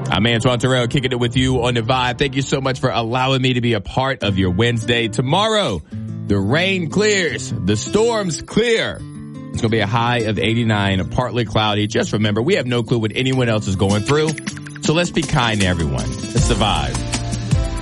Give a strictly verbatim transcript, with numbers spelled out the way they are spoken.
I'm Antoine Terrell, kicking it with you on The Vibe. Thank you so much for allowing me to be a part of your Wednesday. Tomorrow, the rain clears, the storms clear. It's going to be a high of eighty-nine, partly cloudy. Just remember, we have no clue what anyone else is going through. So let's be kind to everyone. It's The Vibe.